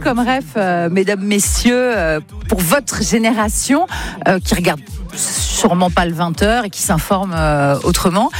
comme ref, mesdames, messieurs, pour votre génération qui regarde sûrement pas le 20h et qui s'informe autrement.